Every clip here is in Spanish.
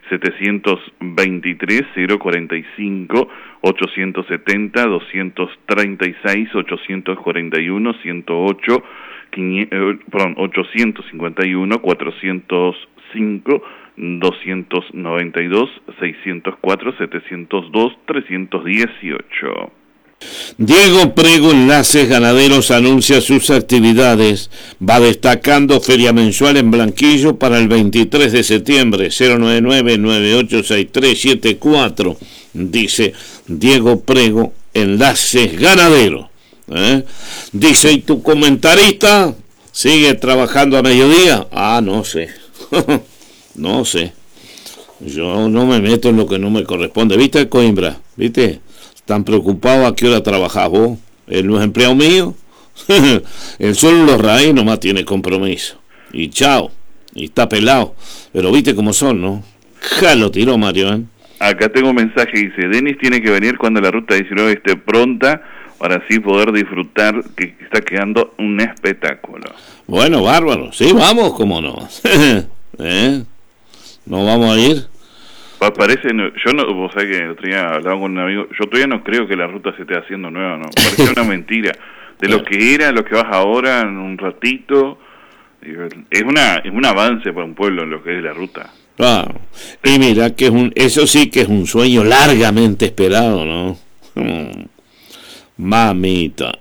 723 045 870 236 841 108 851 405 292 604 702 318. Diego Prego, Enlaces Ganaderos, anuncia sus actividades. Va destacando feria mensual en Blanquillo para el 23 de septiembre, 099-986374. Dice Diego Prego, Enlaces Ganaderos. Dice, ¿y tu comentarista sigue trabajando a mediodía? No sé. No sé. Yo no me meto en lo que no me corresponde. ¿Viste, Coimbra? ¿Viste? Tan preocupado a qué hora trabajás vos. Él no es empleado mío. Él solo los raíz nomás tiene compromiso. Y chao. Y está pelado. Pero viste cómo son, ¿no? Ja, lo tiró Mario, ¿eh? Acá tengo un mensaje, dice, Denis tiene que venir cuando la ruta 19 esté pronta para así poder disfrutar, que está quedando un espectáculo. Bueno, bárbaro. Sí, vamos, cómo no. ¿No vamos a ir? Parece, yo no, vos sabés que el otro día hablaba con un amigo, yo todavía no creo que la ruta se esté haciendo nueva, ¿no? Parece una mentira. De lo que era, lo que vas ahora en un ratito, es un avance para un pueblo en lo que es la ruta. Claro. Y mira que eso sí que es un sueño largamente esperado, ¿no? Mamita,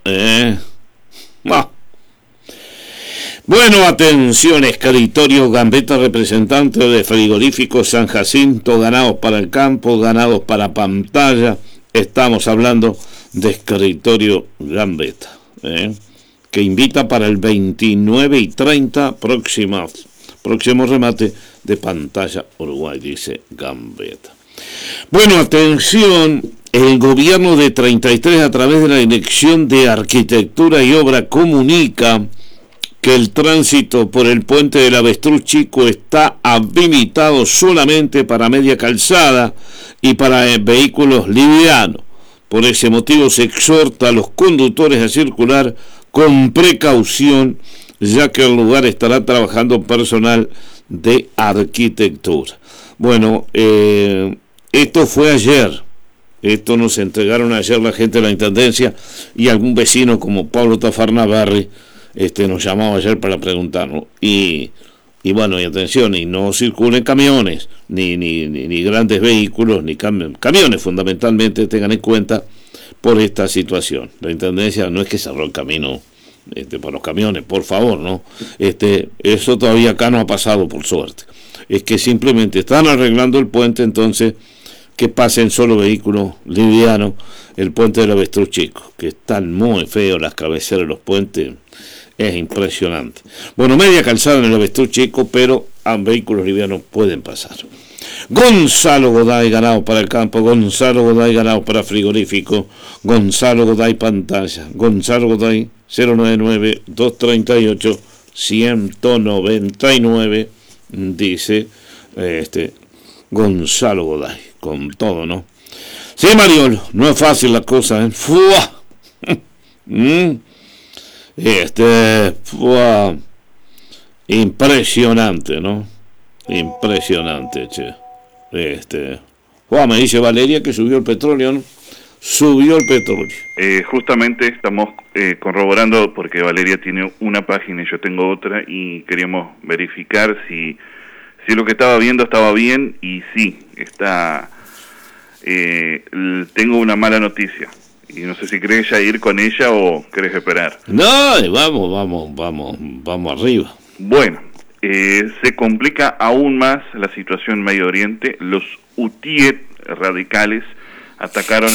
Bueno, atención, escritorio Gambetta, representante de Frigoríficos San Jacinto, ganados para el campo, ganados para pantalla. Estamos hablando de escritorio Gambetta, que invita para el 29 y 30 próximo remate de pantalla Uruguay, dice Gambetta. Bueno, atención, el gobierno de 33 a través de la Dirección de Arquitectura y Obra comunica que el tránsito por el puente del Avestruz Chico está habilitado solamente para media calzada y para vehículos livianos. Por ese motivo se exhorta a los conductores a circular con precaución, ya que el lugar estará trabajando personal de arquitectura. Bueno, esto fue ayer. Esto nos entregaron ayer la gente de la Intendencia y algún vecino como Pablo Tafarnabarri nos llamaba ayer para preguntarnos. Y bueno, y atención, y no circulen camiones, ni grandes vehículos, ni camiones fundamentalmente, tengan en cuenta por esta situación. La Intendencia no es que cerró el camino por los camiones, por favor, ¿no? Eso todavía acá no ha pasado, por suerte. Es que simplemente están arreglando el puente, entonces que pasen solo vehículos livianos, el puente del Avestruz Chico, que están muy feos las cabeceras de los puentes, es impresionante. Bueno, media calzada en el Avestruz Chico, pero a vehículos livianos pueden pasar. Gonzalo Goday, ganado para el campo, Gonzalo Goday, ganado para frigorífico, Gonzalo Goday, pantalla, Gonzalo Goday, 099-238-199, dice Gonzalo Goday, con todo, ¿no? Sí, Mariol, no es fácil la cosa, ¿eh? ¡Fua! Impresionante, ¿no? Impresionante, che. Me dice Valeria que subió el petróleo, ¿no? Subió el petróleo. Justamente estamos corroborando, porque Valeria tiene una página y yo tengo otra, y queríamos verificar si lo que estaba viendo estaba bien, y sí, está. Tengo una mala noticia, y no sé si querés ya ir con ella o querés esperar. No, vamos arriba. Bueno, se complica aún más la situación en Medio Oriente. Los Hutiet radicales atacaron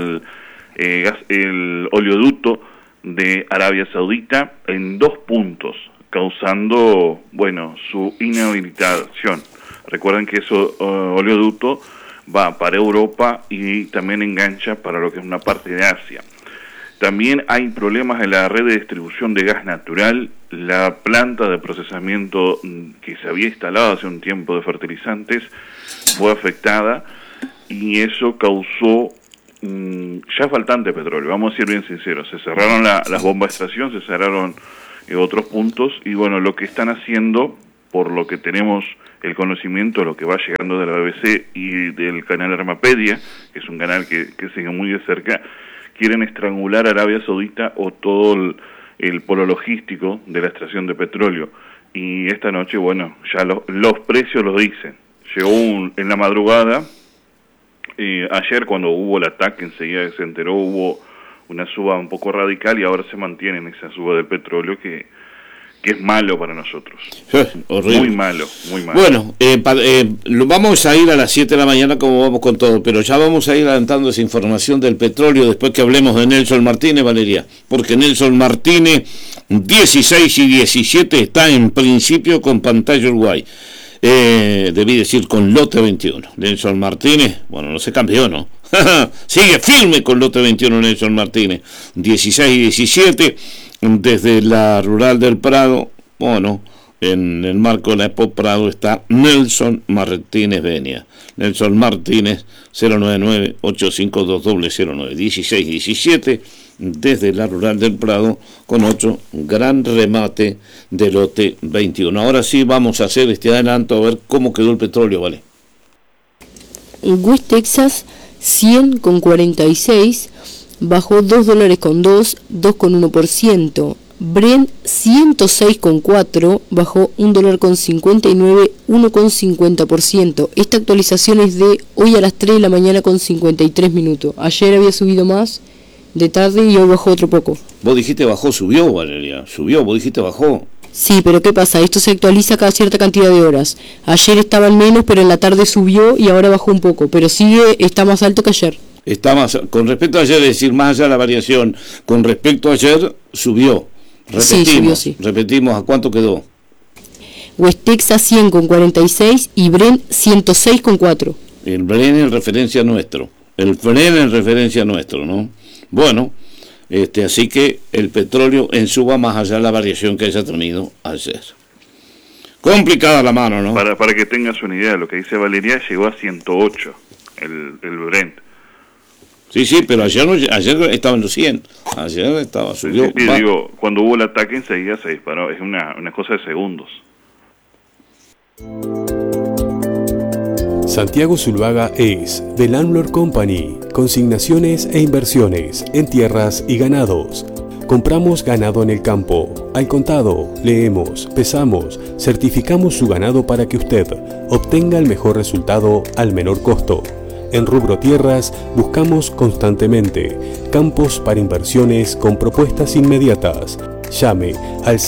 el oleoducto de Arabia Saudita en 2 puntos, causando, su inhabilitación. Recuerden que ese oleoducto va para Europa y también engancha para lo que es una parte de Asia. También hay problemas en la red de distribución de gas natural. La planta de procesamiento que se había instalado hace un tiempo de fertilizantes fue afectada, y eso causó ya faltante petróleo. Vamos a ser bien sinceros, se cerraron las bombas de extracción, se cerraron otros puntos, y lo que están haciendo por lo que tenemos el conocimiento, lo que va llegando de la BBC y del canal Armapedia, que es un canal que sigue muy de cerca, quieren estrangular a Arabia Saudita o todo el polo logístico de la extracción de petróleo. Y esta noche, bueno, ya los precios lo dicen. Llegó en la madrugada, ayer cuando hubo el ataque, enseguida se enteró, hubo una suba un poco radical y ahora se mantiene en esa suba del petróleo que es malo para nosotros. Horrible. Muy malo, muy malo. Bueno, vamos a ir a las 7 de la mañana como vamos con todo, pero ya vamos a ir adelantando esa información del petróleo después que hablemos de Nelson Martínez, Valeria, porque Nelson Martínez 16 y 17 está en principio con Pantalla Uruguay. Debí decir con Lote 21. Nelson Martínez, bueno, no se cambió, ¿no? Sigue firme con Lote 21 Nelson Martínez. 16 y 17 desde la Rural del Prado. Bueno, en el marco de la Expo Prado está Nelson Martínez Benia. Nelson Martínez 099-852-009. 16 y 17 desde la Rural del Prado con 8, gran remate de Lote 21. Ahora sí vamos a hacer este adelanto a ver cómo quedó el petróleo, ¿vale? West Texas 100 con 46, bajó $2.02, 2,1%. Brent 106 con 4, bajó $1.59, 1,50%. Esta actualización es de hoy a las 3 de la mañana con 53 minutos. Ayer había subido más de tarde y hoy bajó otro poco. Vos dijiste bajó, subió, Valeria. Subió, vos dijiste bajó. Sí, pero ¿qué pasa? Esto se actualiza cada cierta cantidad de horas. Ayer estaba al menos, pero en la tarde subió y ahora bajó un poco. Pero está más alto que ayer. Está más, con respecto a ayer, es decir, más allá de la variación, con respecto a ayer, subió. Repetimos, sí, subió, sí. Repetimos, ¿a cuánto quedó? West Texas 100 con 46 y Brent 106 con 4. El Brent en referencia a nuestro. El Brent en referencia a nuestro, ¿no? Bueno, así que el petróleo en suba más allá de la variación que haya tenido ayer. Complicada la mano, ¿no? Para que tengas una idea, lo que dice Valeria, llegó a 108 el Brent. Sí, pero ayer estaba en los 100. Ayer estaba, subió. Sí, digo, cuando hubo el ataque enseguida se disparó. Es una cosa de segundos. Santiago Zuluaga es The Landlord Company, consignaciones e inversiones en tierras y ganados. Compramos ganado en el campo, al contado, leemos, pesamos, certificamos su ganado para que usted obtenga el mejor resultado al menor costo. En rubro tierras buscamos constantemente campos para inversiones con propuestas inmediatas. Llame al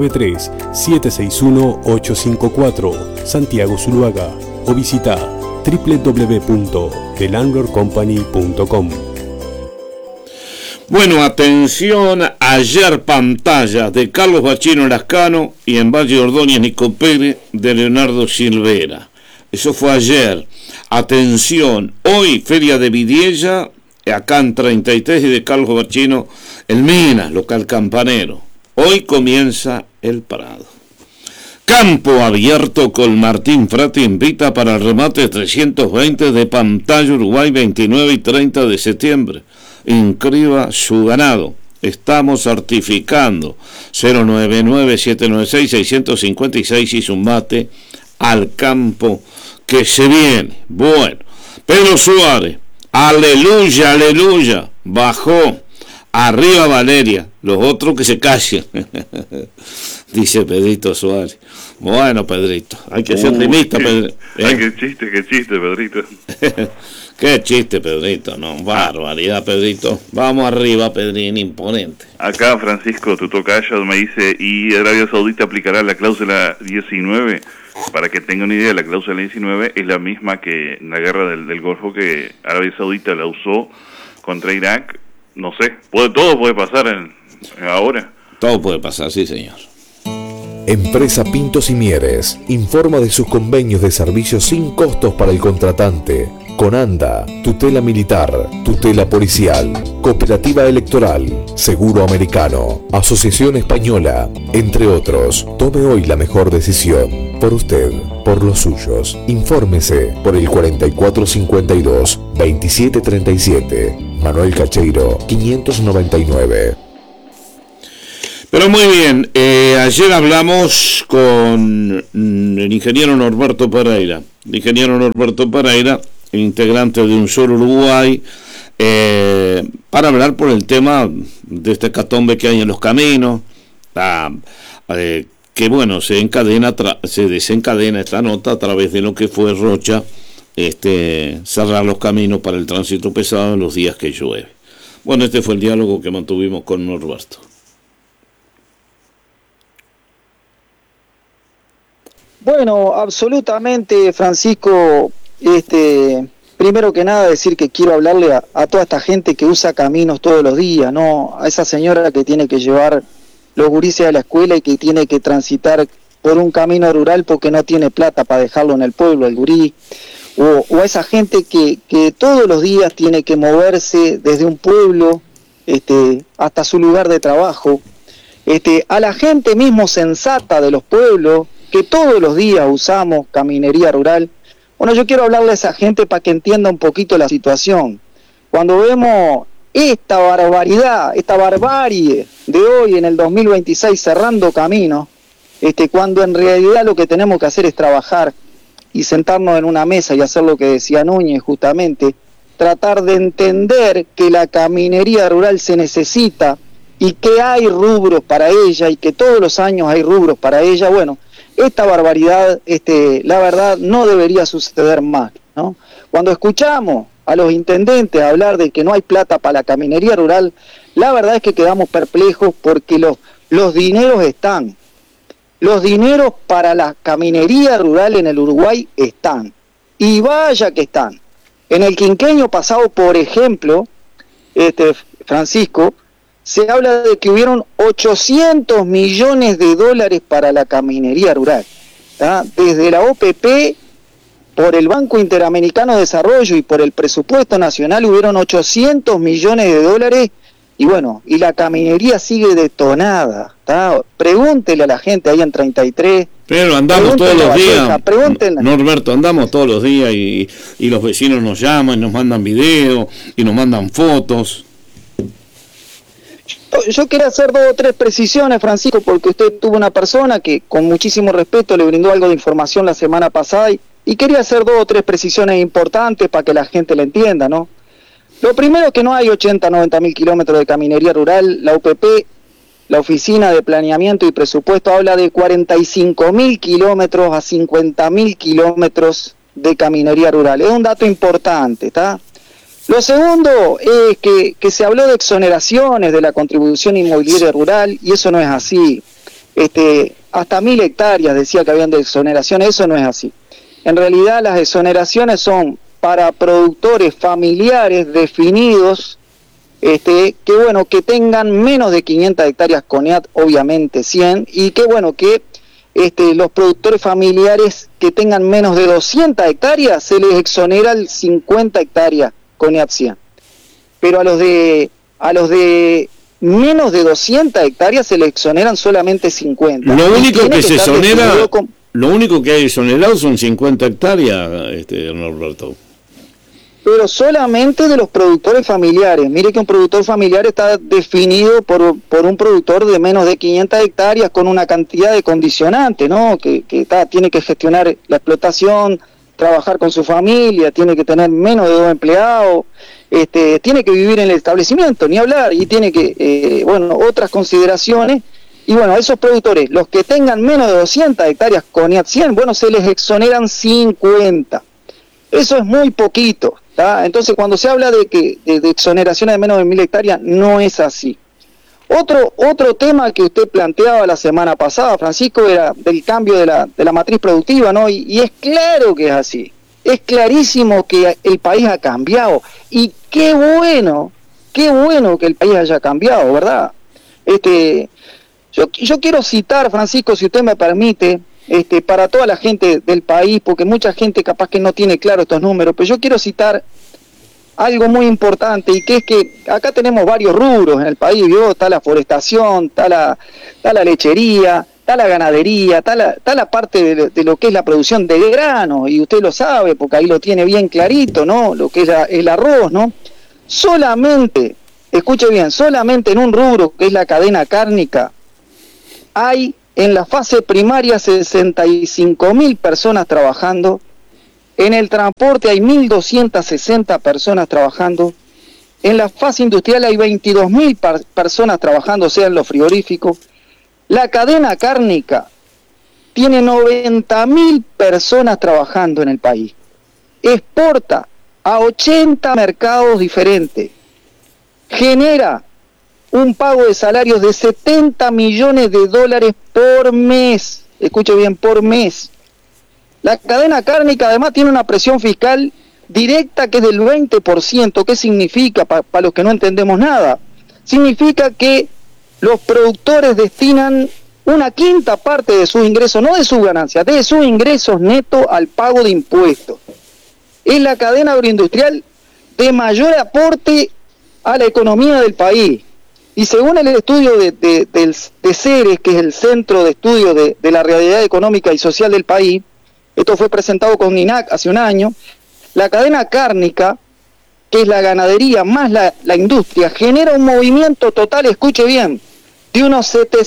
093-761-854 Santiago Zuluaga o visita www.thelandlordcompany.com. Bueno, atención, ayer pantalla de Carlos Bachino Lascano y en Valle Ordóñez Nico Pérez de Leonardo Silvera. Eso fue ayer. Atención, hoy Feria de Vidiella, acá en 33 y de Carlos Bachino, el Minas, local campanero. Hoy comienza el Prado. Campo abierto con Martín Frati invita para el remate 320 de Pantalla Uruguay 29 y 30 de septiembre. Inscriba su ganado. Estamos certificando 099-796-656 y su mate al campo que se viene. Bueno, Pedro Suárez, aleluya, aleluya, bajó. Arriba Valeria, los otros que se callen. Dice Pedrito Suárez. Bueno, Pedrito, hay que ser rimista, Pedrito. Ay, qué chiste, Pedrito. Qué chiste, Pedrito, no, barbaridad, Pedrito. Vamos arriba, Pedrín, imponente. Acá Francisco, tu tocayo, me dice, ¿y Arabia Saudita aplicará la cláusula 19? Para que tengan una idea, la cláusula 19 es la misma que en la guerra del Golfo, que Arabia Saudita la usó contra Irak. No sé, todo puede pasar ahora. Todo puede pasar, sí, señor. Empresa Pintos y Mieres informa de sus convenios de servicios sin costos para el contratante. Conanda, tutela militar, tutela policial, cooperativa electoral, seguro americano, asociación española, entre otros. Tome hoy la mejor decisión. Por usted, por los suyos. Infórmese por el 4452-2737. Manuel Cacheiro, 599. Pero muy bien, ayer hablamos con el ingeniero Norberto Pereira. El ingeniero Norberto Pereira, integrante de UNSUR Uruguay, para hablar por el tema de este hecatombe que hay en los caminos, que bueno, se desencadena esta nota a través de lo que fue Rocha, cerrar los caminos para el tránsito pesado en los días que llueve. Bueno, este fue el diálogo que mantuvimos con Norberto. Bueno, absolutamente, Francisco. Primero que nada decir que quiero hablarle a toda esta gente que usa caminos todos los días, ¿no? A esa señora que tiene que llevar los gurises a la escuela y que tiene que transitar por un camino rural porque no tiene plata para dejarlo en el pueblo, el gurí. O a esa gente que todos los días tiene que moverse desde un pueblo hasta su lugar de trabajo. A la gente mismo sensata de los pueblos, que todos los días usamos caminería rural. Bueno, yo quiero hablarle a esa gente para que entienda un poquito la situación. Cuando vemos esta barbaridad, esta barbarie de hoy en el 2026 cerrando caminos, cuando en realidad lo que tenemos que hacer es trabajar y sentarnos en una mesa y hacer lo que decía Núñez justamente, tratar de entender que la caminería rural se necesita y que hay rubros para ella y que todos los años hay rubros para ella. Bueno, esta barbaridad, la verdad, no debería suceder más, ¿no? Cuando escuchamos a los intendentes hablar de que no hay plata para la caminería rural, la verdad es que quedamos perplejos porque los dineros están. Los dineros para la caminería rural en el Uruguay están. Y vaya que están. En el quinquenio pasado, por ejemplo, Francisco, se habla de que hubieron 800 millones de dólares para la caminería rural, ¿tá? Desde la OPP, por el Banco Interamericano de Desarrollo y por el presupuesto nacional hubieron 800 millones de dólares y bueno, y la caminería sigue detonada, ¿tá? Pregúntele a la gente ahí en 33. Pero andamos todos los días, pregúntenle. Norberto, andamos todos los días y los vecinos nos llaman, nos mandan videos y nos mandan fotos. Yo quería hacer 2 o 3 precisiones, Francisco, porque usted tuvo una persona que con muchísimo respeto le brindó algo de información la semana pasada y quería hacer 2 o 3 precisiones importantes para que la gente la entienda, ¿no? Lo primero es que no hay 80, 90 mil kilómetros de caminería rural. La UPP, la Oficina de Planeamiento y Presupuesto, habla de 45 mil kilómetros a 50 mil kilómetros de caminería rural. Es un dato importante, ¿está? Lo segundo es que se habló de exoneraciones de la contribución inmobiliaria rural y eso no es así. Hasta 1000 hectáreas decía que habían de exoneraciones, eso no es así. En realidad las exoneraciones son para productores familiares definidos, que tengan menos de 500 hectáreas CONEAT, obviamente 100, y que los productores familiares que tengan menos de 200 hectáreas se les exonera el 50 hectáreas CONEAT 100. Pero a los de menos de 200 hectáreas se les exoneran solamente 50. Lo único que se exonera, lo único que hay exonerado son 50 hectáreas, Norberto. Pero solamente de los productores familiares. Mire que un productor familiar está definido por un productor de menos de 500 hectáreas con una cantidad de condicionantes, ¿no? Que tiene que gestionar la explotación, trabajar con su familia, tiene que tener menos de 2 empleados, tiene que vivir en el establecimiento, ni hablar, y tiene que, otras consideraciones. Y bueno, a esos productores, los que tengan menos de 200 hectáreas CONEAT 100, se les exoneran 50. Eso es muy poquito, ¿tá? Entonces, cuando se habla de exoneraciones de menos de 1000 hectáreas, no es así. Otro tema que usted planteaba la semana pasada, Francisco, era del cambio de la matriz productiva, ¿no? Y es claro que es así. Es clarísimo que el país ha cambiado. Y qué bueno que el país haya cambiado, ¿verdad? Yo quiero citar, Francisco, si usted me permite, para toda la gente del país, porque mucha gente capaz que no tiene claro estos números, pero yo quiero citar algo muy importante, y que es que acá tenemos varios rubros en el país, ¿vio? Está la forestación, está la lechería, está la ganadería, está la parte de lo que es la producción de grano, y usted lo sabe, porque ahí lo tiene bien clarito, ¿no? Lo que es el arroz, ¿no? Solamente, escuche bien, solamente en un rubro que es la cadena cárnica, hay en la fase primaria 65.000 personas trabajando, en el transporte hay 1.260 personas trabajando, en la fase industrial hay 22.000 personas trabajando, o sea, en los frigoríficos. La cadena cárnica tiene 90.000 personas trabajando en el país. Exporta a 80 mercados diferentes. Genera un pago de salarios de $70 millones por mes. Escuche bien, por mes. La cadena cárnica además tiene una presión fiscal directa que es del 20%. ¿Qué significa? Para los que no entendemos nada. Significa que los productores destinan una quinta parte de sus ingresos, no de sus ganancias, de sus ingresos netos al pago de impuestos. Es la cadena agroindustrial de mayor aporte a la economía del país. Y según el estudio de CERES, que es el Centro de Estudio de la Realidad Económica y Social del país, esto fue presentado con INAC hace un año, la cadena cárnica, que es la ganadería más la industria, genera un movimiento total, escuche bien, de unos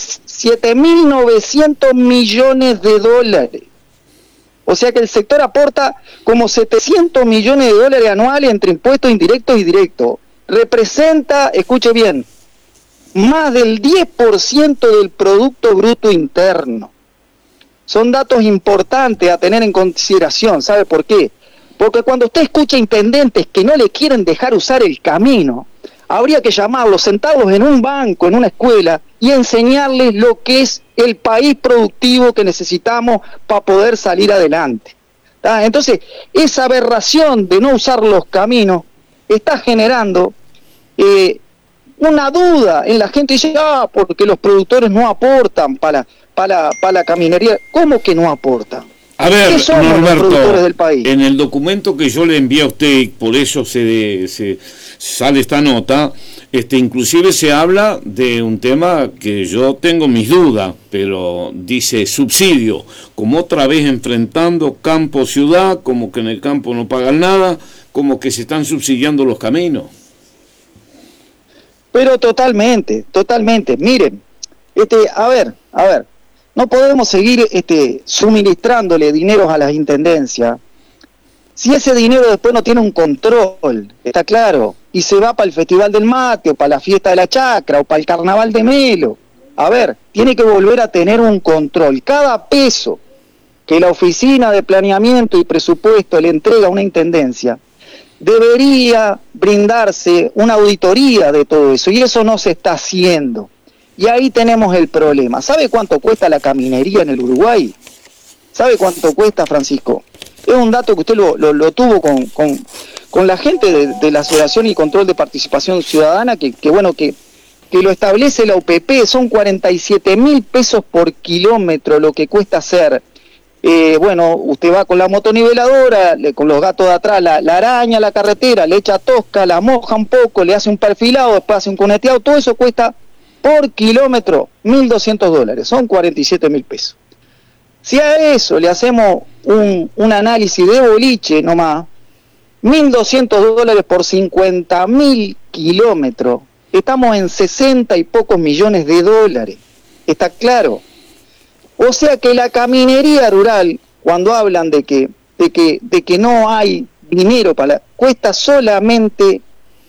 7.900 millones de dólares. O sea que el sector aporta como 700 millones de dólares anuales entre impuestos indirectos y directos. Representa, escuche bien, más del 10% del Producto Bruto Interno. Son datos importantes a tener en consideración. ¿Sabe por qué? Porque cuando usted escucha intendentes que no le quieren dejar usar el camino, habría que llamarlos, sentarlos en un banco, en una escuela, y enseñarles lo que es el país productivo que necesitamos para poder salir adelante. ¿Tá? Entonces, esa aberración de no usar los caminos está generando una duda en la gente. Dice, porque los productores no aportan para la caminería. ¿Cómo que no aportan? A ver, Norberto, del país? En el documento que yo le envié a usted, por eso se sale esta nota, inclusive se habla de un tema que yo tengo mis dudas, pero dice subsidio, como otra vez enfrentando campo-ciudad, como que en el campo no pagan nada, como que se están subsidiando los caminos. Pero totalmente. Miren, a ver, no podemos seguir suministrándole dineros a las intendencias si ese dinero después no tiene un control, está claro, y se va para el Festival del Mate, o para la fiesta de la Chacra, o para el Carnaval de Melo. A ver, tiene que volver a tener un control. Cada peso que la Oficina de Planeamiento y Presupuesto le entrega a una intendencia, debería brindarse una auditoría de todo eso, y eso no se está haciendo. Y ahí tenemos el problema. ¿Sabe cuánto cuesta la caminería en el Uruguay? ¿Sabe cuánto cuesta, Francisco? Es un dato que usted lo tuvo con la gente de la Asociación y Control de Participación Ciudadana, que lo establece la UPP. Son 47.000 pesos por kilómetro lo que cuesta hacer. Usted va con la motoniveladora, con los gatos de atrás, la araña, la carretera, le echa tosca, la moja un poco, le hace un perfilado, después hace un coneteado, todo eso cuesta por kilómetro $1.200, son 47.000 pesos. Si a eso le hacemos un análisis de boliche nomás, $1.200 por 50.000 kilómetros, estamos en 60 y pocos millones de dólares, ¿está claro? O sea que la caminería rural, cuando hablan de que no hay dinero cuesta solamente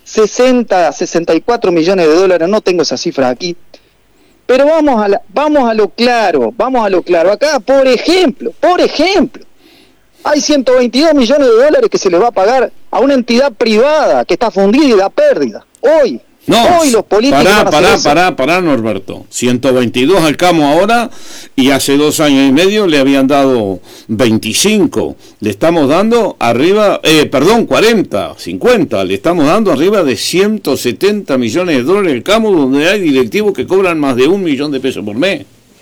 64 millones de dólares, no tengo esa cifra aquí, pero vamos a lo claro, acá por ejemplo, hay 122 millones de dólares que se les va a pagar a una entidad privada que está fundida y da pérdida, hoy los políticos pará, Norberto, 122 al Camo ahora, y hace 2 años y medio le habían dado 25, le estamos dando arriba, 40, 50, le estamos dando arriba de 170 millones de dólares el Camo, donde hay directivos que cobran más de $1 millón por mes.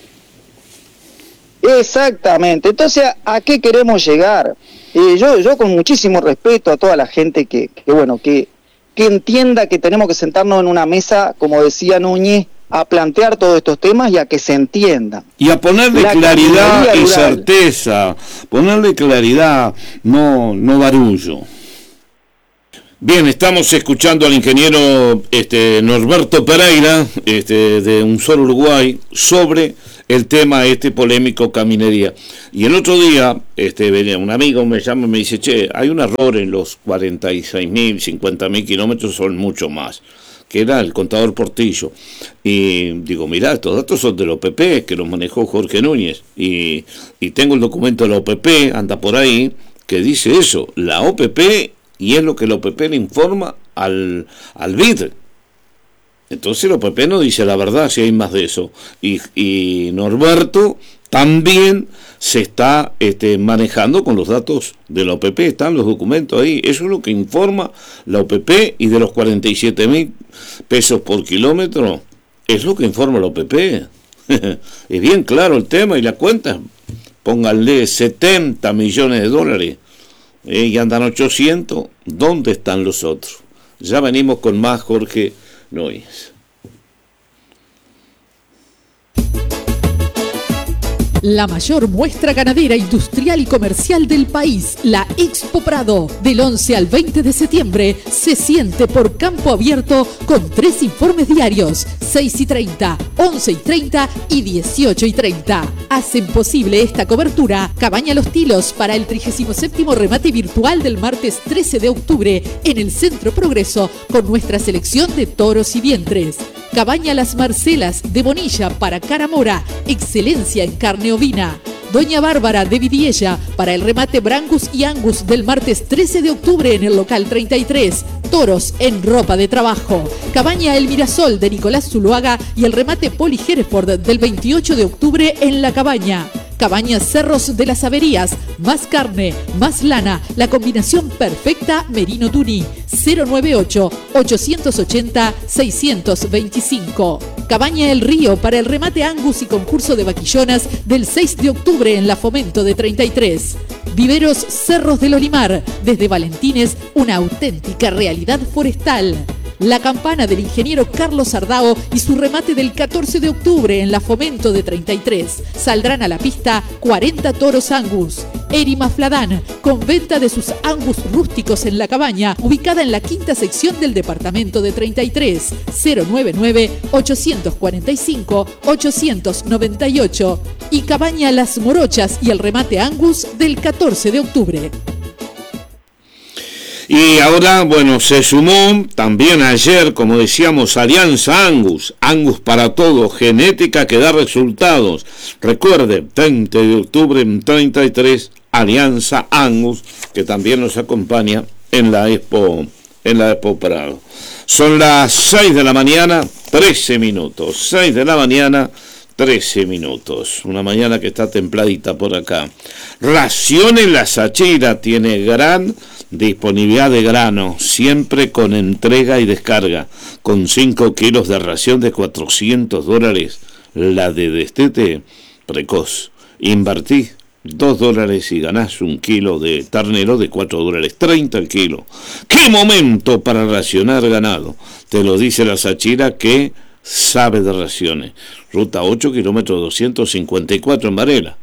Exactamente. Entonces, ¿a qué queremos llegar? Yo con muchísimo respeto a toda la gente que entienda que tenemos que sentarnos en una mesa, como decía Núñez, a plantear todos estos temas y a que se entiendan. Y a ponerle claridad y certeza, ponerle claridad, no barullo. Bien, estamos escuchando al ingeniero Norberto Pereira, de Un Solo Uruguay, sobre el tema polémico caminería. Y el otro día, venía un amigo, me llama y me dice, che, hay un error en los 46.000, 50.000 kilómetros, son mucho más, que era el contador Portillo. Y digo, mirá, estos datos son de la OPP, que los manejó Jorge Núñez, y tengo el documento de la OPP, anda por ahí, que dice eso, la OPP, y es lo que la OPP le informa al BID. Entonces la OPP no dice la verdad si hay más de eso. Y Norberto también se está manejando con los datos de la OPP, están los documentos ahí. Eso es lo que informa la OPP, y de los 47.000 pesos por kilómetro, es lo que informa la OPP. Es bien claro el tema, y la cuenta, pónganle 70 millones de dólares, y andan 800, ¿dónde están los otros? Ya venimos con más, Jorge Núñez. La mayor muestra ganadera, industrial y comercial del país, la Expo Prado, del 11 al 20 de septiembre, se siente por campo abierto con 3 informes diarios, 6:30, 11:30 y 18:30. Hacen posible esta cobertura Cabaña Los Tilos para el 37º remate virtual del martes 13 de octubre en el Centro Progreso, con nuestra selección de toros y vientres. Cabaña Las Marcelas de Bonilla para Caramora, excelencia en carne ovina. Doña Bárbara de Vidiella para el remate Brangus y Angus del martes 13 de octubre en el local 33. Toros en ropa de trabajo. Cabaña El Mirasol de Nicolás Zuluaga y el remate Poli Hereford del 28 de octubre en La Cabaña. Cabaña Cerros de las Averías, más carne, más lana, la combinación perfecta Merino Tuní, 098-880-625. Cabaña El Río para el remate Angus y concurso de vaquillonas del 6 de octubre en la Fomento de 33. Viveros Cerros del Olimar, desde Valentines, una auténtica realidad forestal. La Campana del ingeniero Carlos Ardao y su remate del 14 de octubre en la Fomento de 33. Saldrán a la pista 40 toros Angus. Erima Fladán, con venta de sus Angus rústicos en La Cabaña, ubicada en la 5ª sección del departamento de 33. 099-845-898. Y Cabaña Las Morochas y el remate Angus del 14 de octubre. Y ahora, bueno, se sumó también ayer, como decíamos, Alianza Angus, Angus para todo, genética que da resultados. Recuerde, 20 de octubre en 33, Alianza Angus, que también nos acompaña en la Expo Prado. Son las 6 de la mañana, 13 minutos, 6 de la mañana, 13 minutos. Una mañana que está templadita por acá. Raciones La Sachira tiene gran disponibilidad de grano, siempre con entrega y descarga, con 5 kilos de ración de $400, la de destete precoz. Invertí $2 y ganás 1 kilo de ternero de $4, 30 el kilo. ¡Qué momento para racionar ganado! Te lo dice La Sachira, que sabe de raciones. Ruta 8, kilómetro 254 en Varela,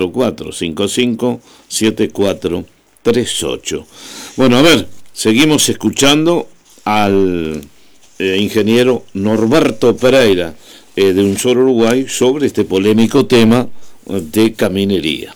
4455-7438. Bueno, a ver, seguimos escuchando al ingeniero Norberto Pereira de Un Solo Uruguay sobre este polémico tema de caminería.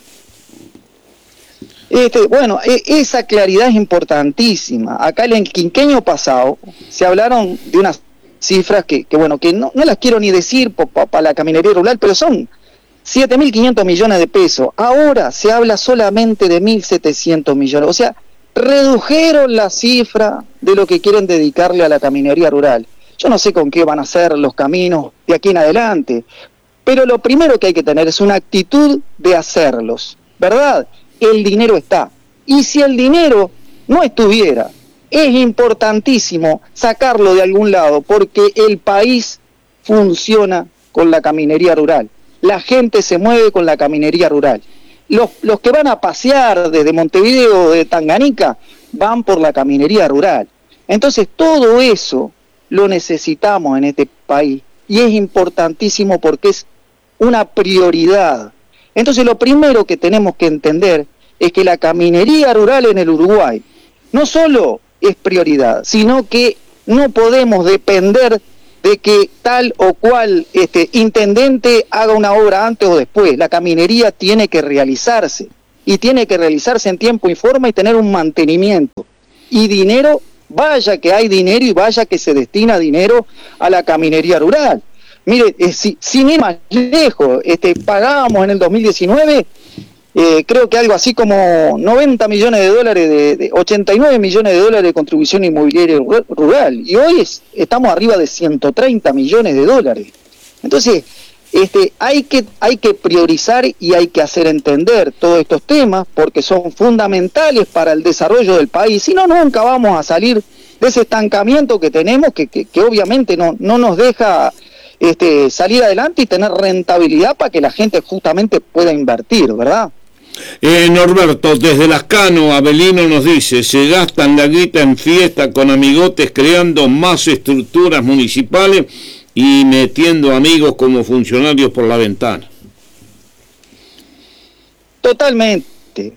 Bueno, esa claridad es importantísima. Acá en el quinquenio pasado se hablaron de unas cifras que bueno, que no las quiero ni decir para la caminería rural, pero son 7.500 millones de pesos. Ahora se habla solamente de 1.700 millones. O sea, redujeron la cifra de lo que quieren dedicarle a la caminería rural. Yo no sé con qué van a ser los caminos de aquí en adelante, pero lo primero que hay que tener es una actitud de hacerlos, ¿verdad? El dinero está. Y si el dinero no estuviera, es importantísimo sacarlo de algún lado, porque el país funciona con la caminería rural. La gente se mueve con la caminería rural. Los que van a pasear desde Montevideo o de Tanganica van por la caminería rural. Entonces todo eso lo necesitamos en este país y es importantísimo porque es una prioridad. Entonces lo primero que tenemos que entender es que la caminería rural en el Uruguay no solo es prioridad, sino que no podemos depender de que tal o cual intendente haga una obra antes o después. La caminería tiene que realizarse, y tiene que realizarse en tiempo y forma y tener un mantenimiento. Y dinero, vaya que hay dinero y vaya que se destina dinero a la caminería rural. Mire, sin ir más lejos, pagábamos en el 2019, creo que algo así como 90 millones de dólares, de 89 millones de dólares de contribución inmobiliaria rural, y hoy estamos arriba de 130 millones de dólares. Entonces, hay que priorizar y hay que hacer entender todos estos temas, porque son fundamentales para el desarrollo del país. Si no, nunca vamos a salir de ese estancamiento que tenemos, que obviamente no nos deja salir adelante y tener rentabilidad para que la gente justamente pueda invertir, ¿verdad? Norberto, desde Lascano, Abelino nos dice: se gastan la guita en fiesta con amigotes, creando más estructuras municipales y metiendo amigos como funcionarios por la ventana. Totalmente,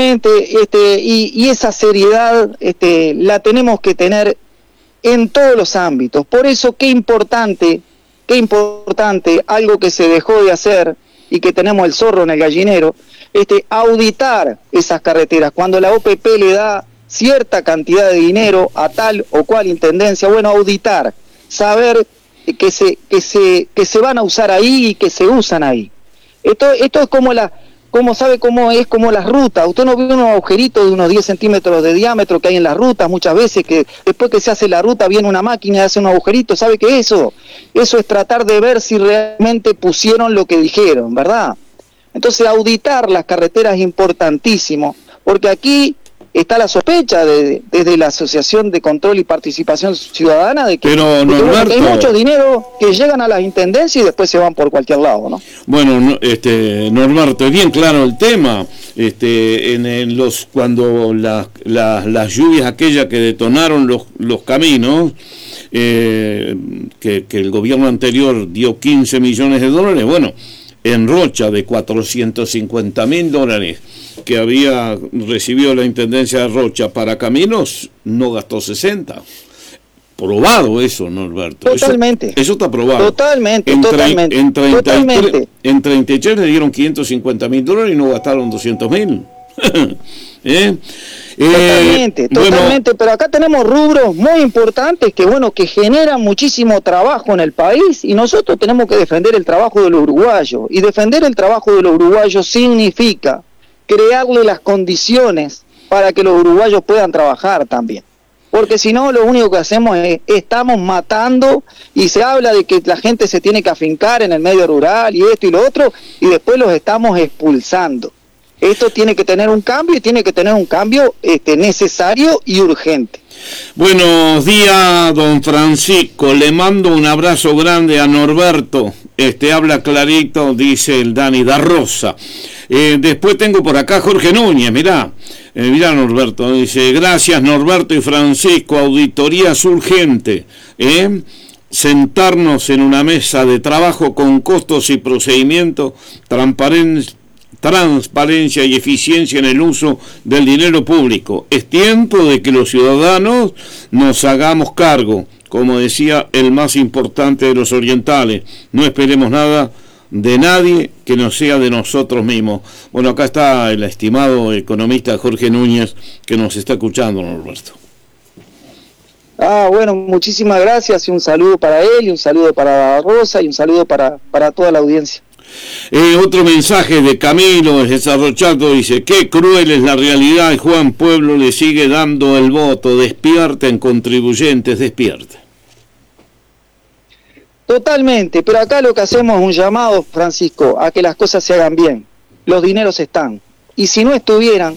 y esa seriedad la tenemos que tener en todos los ámbitos. Por eso, qué importante, algo que se dejó de hacer y que tenemos el zorro en el gallinero, auditar esas carreteras. Cuando la OPP le da cierta cantidad de dinero a tal o cual intendencia, bueno, auditar, saber que se van a usar ahí y que se usan ahí. Esto es como como las rutas. Usted no ve unos agujeritos de unos 10 centímetros de diámetro que hay en las rutas muchas veces, que después que se hace la ruta viene una máquina y hace un agujerito. ¿Sabe qué es eso? Eso es tratar de ver si realmente pusieron lo que dijeron, ¿verdad? Entonces, auditar las carreteras es importantísimo, porque aquí está la sospecha desde la Asociación de Control y Participación Ciudadana de que, hay mucho dinero que llegan a las intendencias y después se van por cualquier lado, ¿no? Bueno, Norberto, es bien claro el tema. Cuando las lluvias aquellas que detonaron los caminos, que el gobierno anterior dio 15 millones de dólares, bueno, en Rocha, de 450.000 dólares que había recibido la Intendencia de Rocha para caminos, no gastó 60. Probado eso, Norberto. Totalmente. Eso está probado. Totalmente. En 33 le dieron 550.000 dólares y no gastaron 200.000. Totalmente, bueno, pero acá tenemos rubros muy importantes que generan muchísimo trabajo en el país, y nosotros tenemos que defender el trabajo de los uruguayos, y defender el trabajo de los uruguayos significa crearle las condiciones para que los uruguayos puedan trabajar también, porque si no, lo único que hacemos es estamos matando, y se habla de que la gente se tiene que afincar en el medio rural y esto y lo otro, y después los estamos expulsando. Esto tiene que tener un cambio, y tiene que tener un cambio necesario y urgente. Buenos días, don Francisco. Le mando un abrazo grande a Norberto. Habla clarito, dice el Dani da Rosa. Después tengo por acá Jorge Núñez, mirá Norberto, dice: gracias Norberto y Francisco, auditorías urgente, sentarnos en una mesa de trabajo con costos y procedimientos, transparencia y eficiencia en el uso del dinero público. Es tiempo de que los ciudadanos nos hagamos cargo, como decía el más importante de los orientales: no esperemos nada de nadie que no sea de nosotros mismos. Bueno, acá está el estimado economista Jorge Núñez, que nos está escuchando, Norberto. Bueno, muchísimas gracias, y un saludo para él, y un saludo para Rosa, y un saludo para toda la audiencia. Otro mensaje de Camilo desde Cerro Chaco, dice: qué cruel es la realidad, y Juan Pueblo le sigue dando el voto. Despierten, contribuyentes, despierten. Totalmente, pero acá lo que hacemos es un llamado, Francisco, a que las cosas se hagan bien. Los dineros están, y si no estuvieran,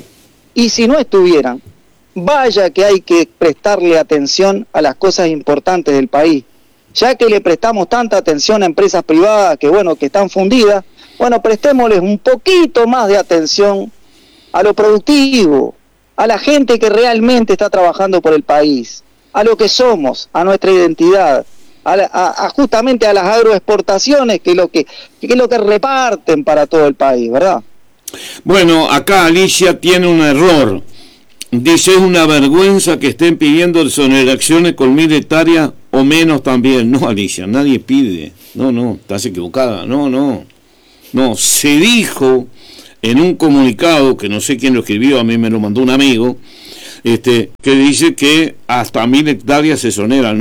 vaya que hay que prestarle atención a las cosas importantes del país. Ya que le prestamos tanta atención a empresas privadas que están fundidas, prestémosles un poquito más de atención a lo productivo, a la gente que realmente está trabajando por el país, a lo que somos, a nuestra identidad, justamente a las agroexportaciones, que es lo que reparten para todo el país, ¿verdad? Bueno, acá Alicia tiene un error. Dice: es una vergüenza que estén pidiendo exoneraciones con 1000 hectáreas o menos también. No, Alicia, nadie pide. No, estás equivocada. No, se dijo en un comunicado, que no sé quién lo escribió, a mí me lo mandó un amigo, que dice que hasta 1.000 hectáreas se exoneran.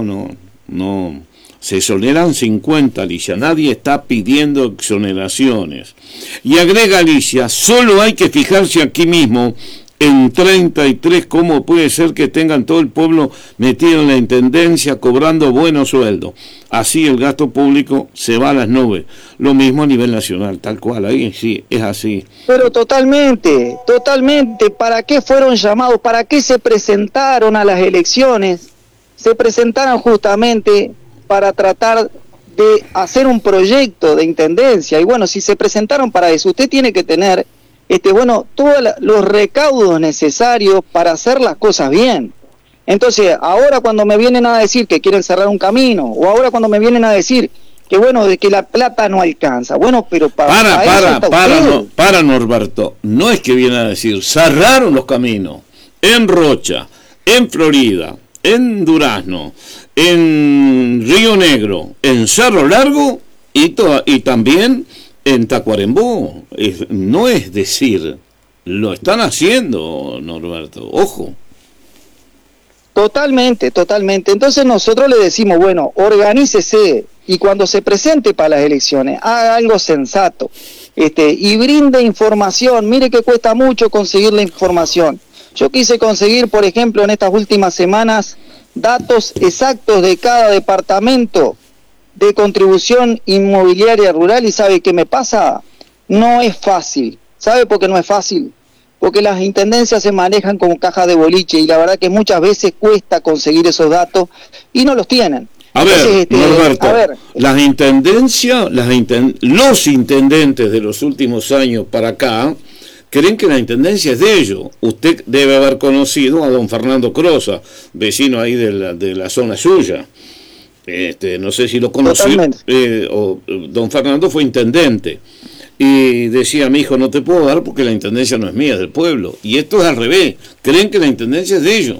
No, se exoneran 50, Alicia, nadie está pidiendo exoneraciones. Y agrega Alicia, solo hay que fijarse aquí mismo, en 33, cómo puede ser que tengan todo el pueblo metido en la intendencia cobrando buenos sueldos. Así el gasto público se va a las nubes. Lo mismo a nivel nacional, tal cual, ahí sí, es así. Pero totalmente. ¿Para qué fueron llamados? ¿Para qué se presentaron a las elecciones? Se presentaron justamente para tratar de hacer un proyecto de intendencia. Y bueno, si se presentaron para eso, usted tiene que tener todos los recaudos necesarios para hacer las cosas bien. Entonces, ahora cuando me vienen a decir que quieren cerrar un camino, o ahora cuando me vienen a decir que de que la plata no alcanza, pero para Norberto, no es que vienen a decir, cerraron los caminos en Rocha, en Florida, en Durazno, en Río Negro, en Cerro Largo y también en Tacuarembó. No es decir, lo están haciendo, Norberto, ojo. Totalmente. Entonces nosotros le decimos, organícese y cuando se presente para las elecciones, haga algo sensato, y brinde información. Mire que cuesta mucho conseguir la información. Yo quise conseguir, por ejemplo, en estas últimas semanas, datos exactos de cada departamento de contribución inmobiliaria rural, y ¿sabe qué me pasa? No es fácil. ¿Sabe por qué no es fácil? Porque las intendencias se manejan como cajas de boliche y la verdad que muchas veces cuesta conseguir esos datos y no los tienen. Norberto, las intendencias, los intendentes de los últimos años para acá creen que la intendencia es de ellos. Usted debe haber conocido a don Fernando Crosa, vecino ahí de la zona suya. No sé si lo conoció, don Fernando fue intendente y decía, mi hijo, no te puedo dar porque la intendencia no es mía, es del pueblo. Y esto es al revés, creen que la intendencia es de ellos.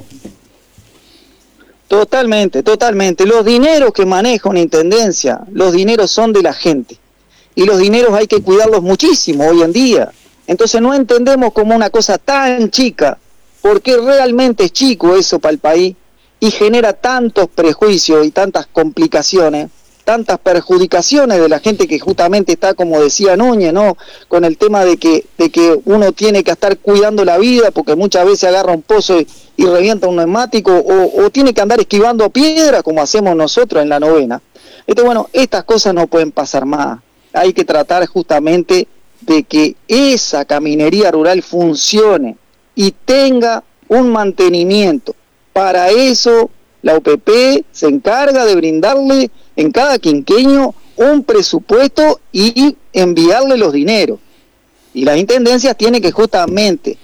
Totalmente. Los dineros que maneja una intendencia, los dineros son de la gente y los dineros hay que cuidarlos muchísimo hoy en día. Entonces no entendemos como una cosa tan chica, porque realmente es chico eso para el país y genera tantos prejuicios y tantas complicaciones, tantas perjudicaciones de la gente que justamente está, como decía Núñez, ¿no? Con el tema de que uno tiene que estar cuidando la vida porque muchas veces agarra un pozo y revienta un neumático o tiene que andar esquivando piedras como hacemos nosotros en la novena. Estas cosas no pueden pasar más. Hay que tratar justamente de que esa caminería rural funcione y tenga un mantenimiento. Para eso la UPP se encarga de brindarle en cada quinquenio un presupuesto y enviarle los dineros. Y las intendencias tienen que justamente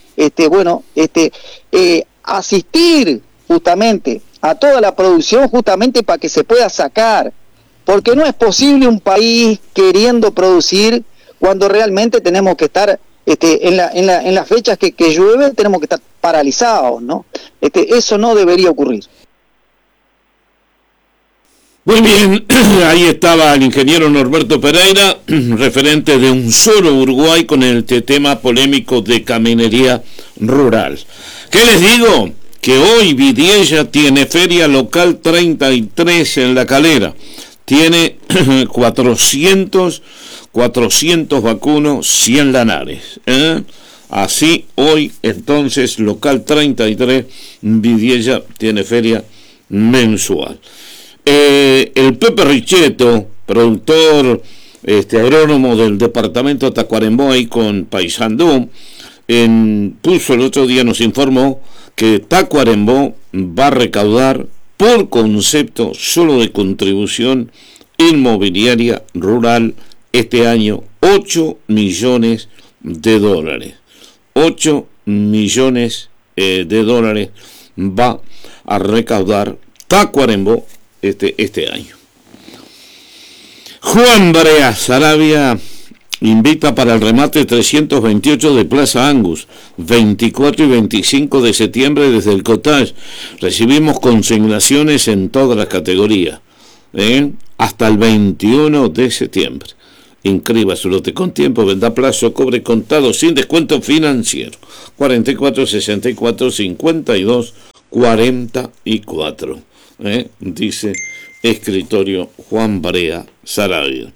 asistir justamente a toda la producción justamente para que se pueda sacar. Porque no es posible un país queriendo producir cuando realmente tenemos que estar en las fechas que llueve, tenemos que estar paralizados, ¿no? Eso no debería ocurrir. Muy bien, ahí estaba el ingeniero Norberto Pereira, referente de Un Solo Uruguay, con el tema polémico de caminería rural. ¿Qué les digo? Que hoy Vidiella tiene feria local 33 en La Calera. Tiene 400 vacunos, 100 lanares. Así hoy, entonces, local 33, Vidiella tiene feria mensual. El Pepe Richetto, productor agrónomo del departamento de Tacuarembó, ahí con Paysandú, puso el otro día, nos informó que Tacuarembó va a recaudar por concepto solo de contribución inmobiliaria rural este año 8 millones de dólares. 8 millones de dólares va a recaudar Tacuarembó este año. Juan Barea Sarabia invita para el remate 328 de Plaza Angus, 24 y 25 de septiembre desde el Cottage. Recibimos consignaciones en todas las categorías, hasta el 21 de septiembre. Inscríbase, lote con tiempo, venda plazo, cobre contado, sin descuento financiero. 44 64 52 44, dice escritorio Juan Barea Sarabia.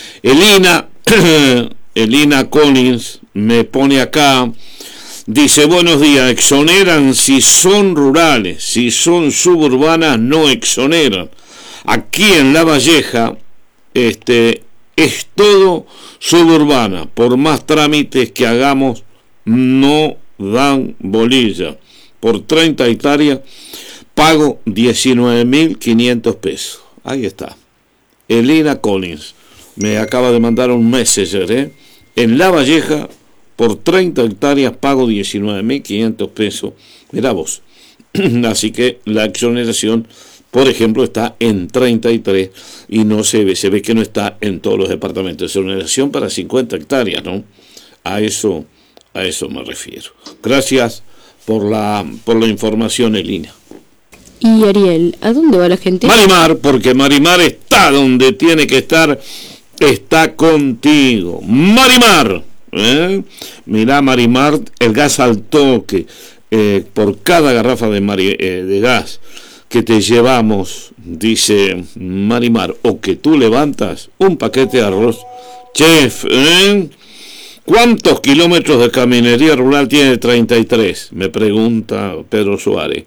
Elina Collins me pone acá, dice: buenos días, exoneran si son rurales, si son suburbanas no exoneran. Aquí en La Valleja es todo suburbana, por más trámites que hagamos no dan bolilla. Por 30 hectáreas pago 19.500 pesos. Ahí está. Elina Collins me acaba de mandar un messenger, En La Valleja, por 30 hectáreas pago 19.500 pesos. Mirá vos. Así que la exoneración, por ejemplo, está en 33 y no se ve que no está en todos los departamentos. Exoneración para 50 hectáreas, ¿no? A eso me refiero. Gracias por la información, Elina. Y Ariel, ¿a dónde va la gente? Marimar, porque Marimar está donde tiene que estar, está contigo. Marimar, mirá, Marimar, el gas al toque, por cada garrafa de gas que te llevamos, dice Marimar, o que tú levantas un paquete de arroz, chef, ¿cuántos kilómetros de caminería rural tiene 33? Me pregunta Pedro Suárez.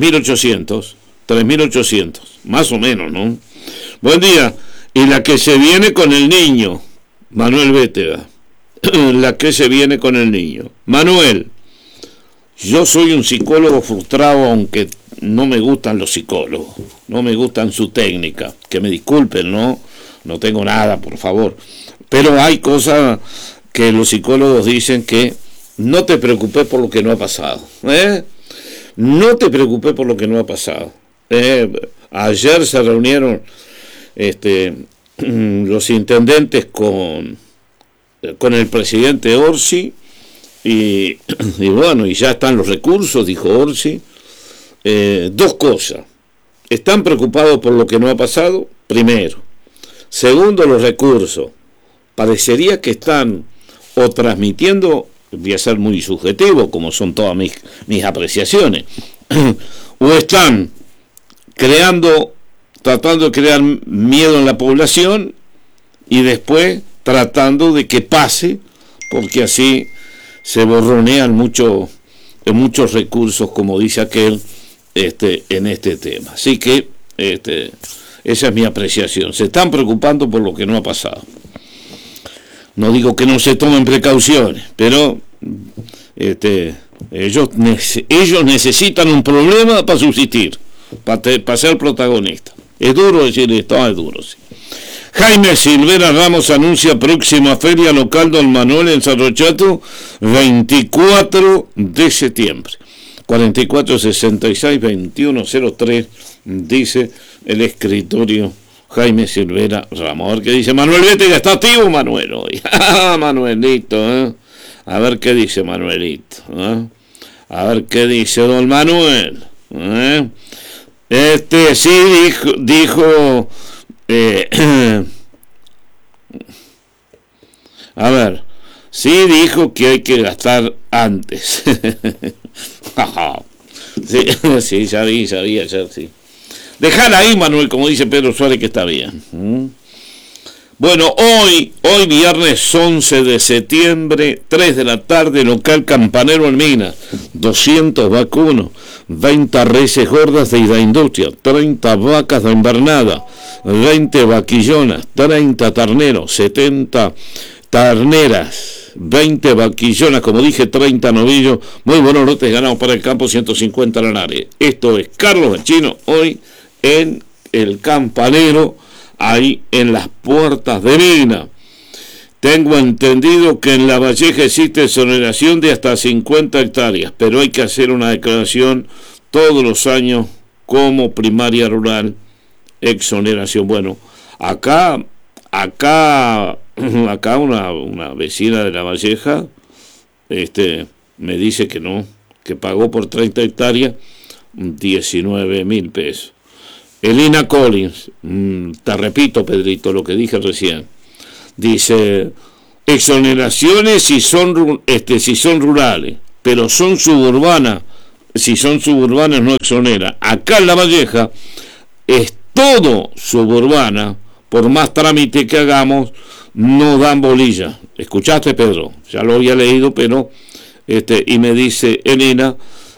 3.800, más o menos, ¿no? Buen día. Y la que se viene con el niño, Manuel Bétega. La que se viene con el niño. Manuel, yo soy un psicólogo frustrado, aunque no me gustan los psicólogos, no me gustan su técnica. Que me disculpen, ¿no? No tengo nada, por favor. Pero hay cosas que los psicólogos dicen que no te preocupes por lo que no ha pasado, no te preocupes por lo que no ha pasado. Ayer se reunieron los intendentes con el presidente Orsi y bueno, y ya están los recursos, dijo Orsi. Dos cosas: están preocupados por lo que no ha pasado, primero. Segundo, los recursos. Parecería que están o transmitiendo, voy a ser muy subjetivo, como son todas mis apreciaciones, o están tratando de crear miedo en la población y después tratando de que pase, porque así se borronean muchos recursos, como dice aquel, en este tema. Así que esa es mi apreciación. Se están preocupando por lo que no ha pasado. No digo que no se tomen precauciones, pero ellos necesitan un problema para subsistir, para ser protagonistas. Es duro decir esto, es duro, sí. Jaime Silvera Ramos anuncia próxima feria local Don Manuel en Cerro Chato, 24 de septiembre. 4466-2103, dice el escritorio Jaime Silvera Ramos. A ver qué dice Manuel Bétega. ¿Está activo Manuel hoy? Manuelito, a ver qué dice Manuelito, a ver qué dice don Manuel, sí dijo a ver, sí dijo que hay que gastar antes. Sí, ya vi, sí. Dejala ahí, Manuel, como dice Pedro Suárez, que está bien. Bueno, hoy viernes 11 de septiembre, 3 de la tarde, local Campanero en Minas, 200 vacunos, 20 reses gordas de Ida Industria, 30 vacas de invernada, 20 vaquillonas, 30 terneros, 70 terneras, 20 vaquillonas, como dije, 30 novillos, muy buenos lotes ganados para el campo, 150 lanares. Esto es Carlos el Chino, hoy en el Campanero, ahí en las puertas de Minas. Tengo entendido que en La Valleja existe exoneración de hasta 50 hectáreas, pero hay que hacer una declaración todos los años como primaria rural, exoneración. Bueno, acá acá una vecina de La Valleja me dice que no, que pagó por 30 hectáreas 19.000 pesos. Elina Collins, te repito, Pedrito, lo que dije recién, dice, exoneraciones si son rurales, pero son suburbanas, si son suburbanas no exonera. Acá en La Valleja es todo suburbana, por más trámite que hagamos, no dan bolilla. ¿Escuchaste, Pedro? Ya lo había leído, pero y me dice Elena,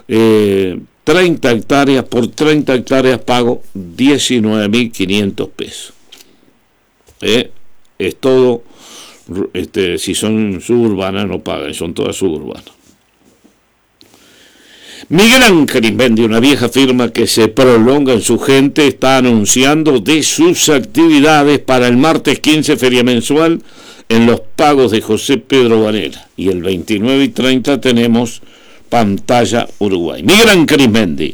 30 hectáreas, por 30 hectáreas pago 19.500 pesos. Es todo, si son suburbanas no pagan, son todas suburbanas. Miguel Ángel Ismendi, una vieja firma que se prolonga en su gente, está anunciando de sus actividades para el martes 15, feria mensual, en los pagos de José Pedro Varela. Y el 29 y 30 tenemos Pantalla Uruguay. Miguel Ángel Ismendi,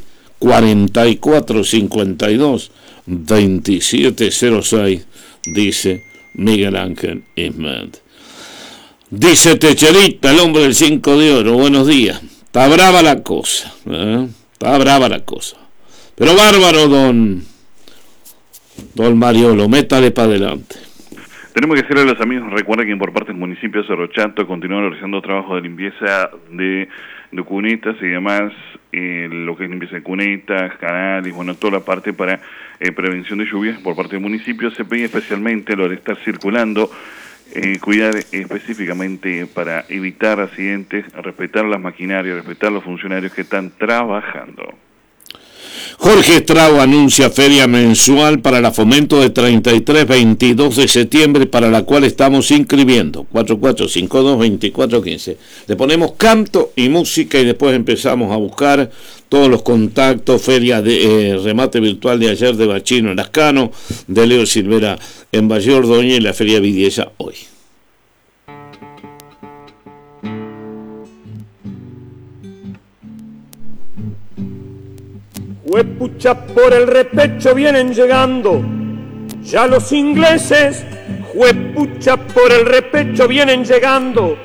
4452-2706, dice Miguel Ángel Ismendi. Dice Techerita, el hombre del 5 de oro, buenos días. Está brava la cosa, está brava la cosa. Pero bárbaro, don Mariolo, métale para adelante. Tenemos que decirle a los amigos, recuerden que por parte del municipio de Cerro Chato continúan realizando trabajo de limpieza de cunetas y demás, lo que es limpieza de cunetas, canales, bueno, toda la parte para prevención de lluvias por parte del municipio. Se pide especialmente lo de estar circulando, cuidar específicamente para evitar accidentes, respetar las maquinarias, respetar los funcionarios que están trabajando. Jorge Estrao anuncia feria mensual para la Fomento de 33-22 de septiembre, para la cual estamos inscribiendo 4452-2415. Le ponemos canto y música y después empezamos a buscar todos los contactos. Feria de remate virtual de ayer de Bachino en Lascano, de Leo Silvera en Valle Ordóñez y la Feria Vidiella hoy. Juepucha, por el repecho vienen llegando ya los ingleses. Juepucha, por el repecho vienen llegando